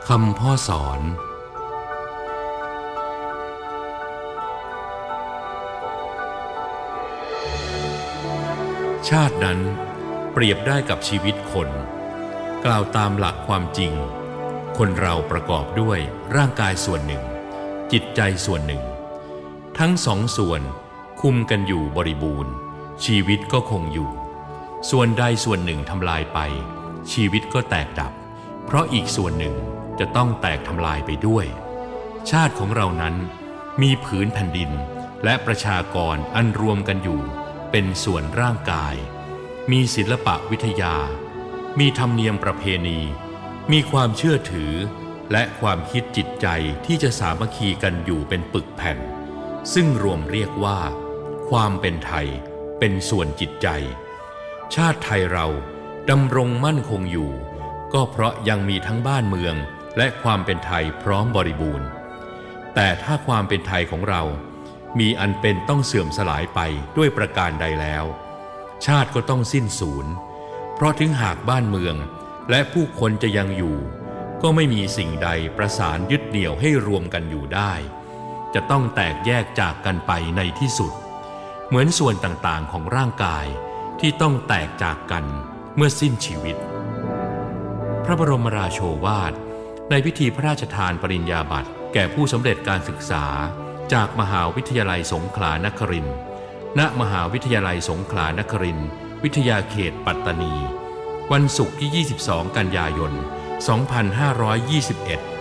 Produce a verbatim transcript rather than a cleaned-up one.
คำพ่อสอนชาตินั้นเปรียบได้กับชีวิตคนกล่าวตามหลักความจริงคนเราประกอบด้วยร่างกายส่วนหนึ่งจิตใจส่วนหนึ่งทั้งสองส่วนคุมกันอยู่บริบูรณ์ชีวิตก็คงอยู่ส่วนใดส่วนหนึ่งทำลายไปชีวิตก็แตกดับเพราะอีกส่วนหนึ่งจะต้องแตกทำลายไปด้วยชาติของเรานั้นมีผืนแผ่นดินและประชากรอันรวมกันอยู่เป็นส่วนร่างกายมีศิลปะวิทยามีธรรมเนียมประเพณีมีความเชื่อถือและความคิดจิตใจที่จะสามัคคีกันอยู่เป็นปึกแผ่นซึ่งรวมเรียกว่าความเป็นไทยเป็นส่วนจิตใจชาติไทยเราดำรงมั่นคงอยู่ก็เพราะยังมีทั้งบ้านเมืองและความเป็นไทยพร้อมบริบูรณ์แต่ถ้าความเป็นไทยของเรามีอันเป็นต้องเสื่อมสลายไปด้วยประการใดแล้วชาติก็ต้องสิ้นสูญเพราะถึงหากบ้านเมืองและผู้คนจะยังอยู่ก็ไม่มีสิ่งใดประสานยึดเหนี่ยวให้รวมกันอยู่ได้จะต้องแตกแยกจากกันไปในที่สุดเหมือนส่วนต่างๆของร่างกายที่ต้องแตกจากกันเมื่อสิ้นชีวิตพระบรมราโชวาทในพิธีพระราชทานปริญญาบัตรแก่ผู้สำเร็จการศึกษาจากมหาวิทยาลัยสงขลานครินทร์ณมหาวิทยาลัยสงขลานครินทร์วิทยาเขตปัตตานีวันศุกร์ที่ยี่สิบสองกันยายนสองพันห้าร้อยยี่สิบเอ็ด